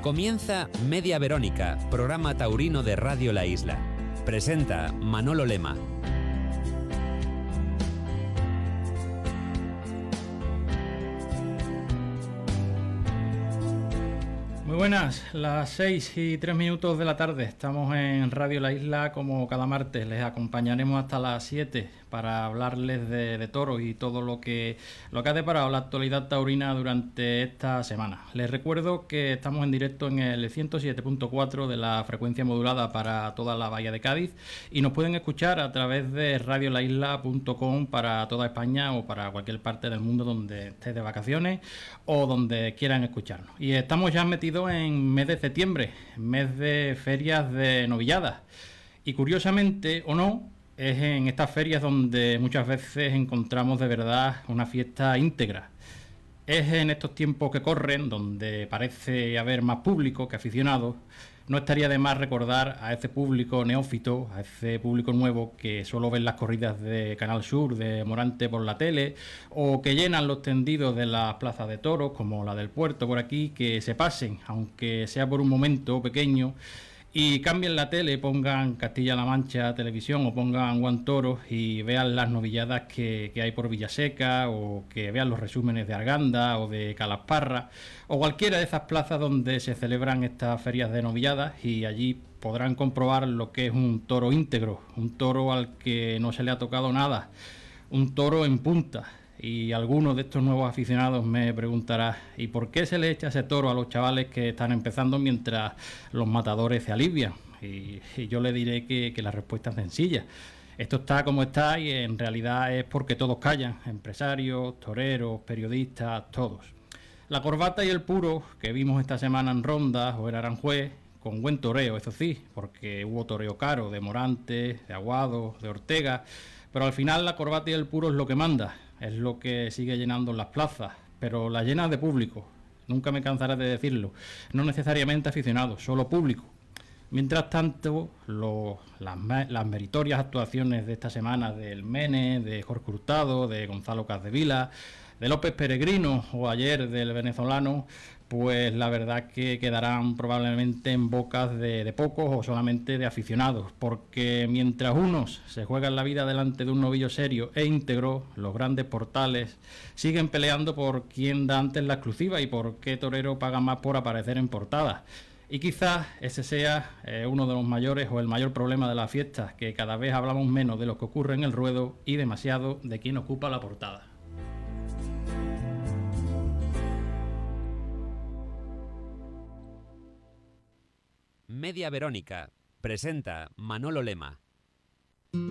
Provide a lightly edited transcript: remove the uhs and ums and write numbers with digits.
Comienza Media Verónica, programa taurino de Radio La Isla. Presenta Manolo Lema. Muy buenas, las 6:03 de la tarde. Estamos en Radio La Isla como cada martes. Les acompañaremos hasta las 7 para hablarles de toros y todo lo que ha deparado la actualidad taurina durante esta semana. Les recuerdo que estamos en directo en el 107.4 de la frecuencia modulada para toda la Bahía de Cádiz y nos pueden escuchar a través de radiolaisla.com para toda España o para cualquier parte del mundo donde estés de vacaciones o donde quieran escucharnos. Y estamos ya metidos en mes de septiembre, mes de ferias de novilladas. Y curiosamente o no, es en estas ferias donde muchas veces encontramos de verdad una fiesta íntegra. Es en estos tiempos que corren, donde parece haber más público que aficionados. No estaría de más recordar a ese público neófito, a ese público nuevo que solo ven las corridas de Canal Sur, de Morante por la tele, o que llenan los tendidos de las plazas de toros, como la del Puerto por aquí, que se pasen, aunque sea por un momento pequeño, y cambien la tele, pongan Castilla-La Mancha Televisión o pongan One Toros y vean las novilladas que hay por Villaseca, o que vean los resúmenes de Arganda o de Calasparra o cualquiera de esas plazas donde se celebran estas ferias de novilladas, y allí podrán comprobar lo que es un toro íntegro, un toro al que no se le ha tocado nada, un toro en punta. Y algunos de estos nuevos aficionados me preguntará: ¿y por qué se le echa ese toro a los chavales que están empezando mientras los matadores se alivian? Y yo le diré que la respuesta es sencilla. Esto está como está y en realidad es porque todos callan: empresarios, toreros, periodistas, todos. La corbata y el puro que vimos esta semana en Ronda o en Aranjuez, con buen toreo, eso sí, porque hubo toreo caro de Morante, de Aguado, de Ortega, pero al final la corbata y el puro es lo que manda, es lo que sigue llenando las plazas, pero la llena de público, nunca me cansaré de decirlo, no necesariamente aficionados, solo público. Mientras tanto, las meritorias actuaciones de esta semana del Mene, de Jorge Hurtado, de Gonzalo Capdevila, de López Peregrino o ayer del venezolano, pues la verdad que quedarán probablemente en bocas de pocos o solamente de aficionados, porque mientras unos se juegan la vida delante de un novillo serio e íntegro, los grandes portales siguen peleando por quién da antes la exclusiva y por qué torero paga más por aparecer en portada. Y quizás ese sea uno de los mayores o el mayor problema de las fiestas, que cada vez hablamos menos de lo que ocurre en el ruedo y demasiado de quién ocupa la portada. Media Verónica, presenta Manolo Lema.